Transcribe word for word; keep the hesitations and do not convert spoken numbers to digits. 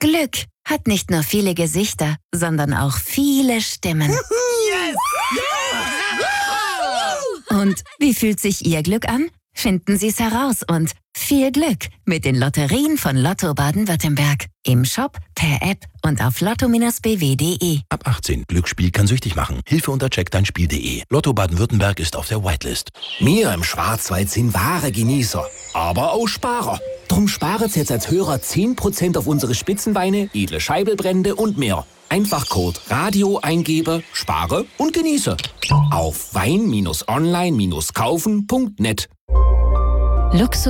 Glück hat nicht nur viele Gesichter, sondern auch viele Stimmen. Yes! Und wie fühlt sich Ihr Glück an? Finden Sie es heraus und viel Glück mit den Lotterien von Lotto Baden-Württemberg. Im Shop, per App und auf lotto b w punkt de. Ab achtzehn. Glücksspiel kann süchtig machen. Hilfe unter check dein spiel punkt de. Lotto Baden-Württemberg ist auf der Whitelist. Wir im Schwarzwald sind wahre Genießer, aber auch Sparer. Drum sparen Sie jetzt als Hörer zehn Prozent auf unsere Spitzenweine, edle Scheibelbrände und mehr. Einfach Code Radio eingebe, spare und genieße. Auf wein-online-kaufen punkt net. Luxus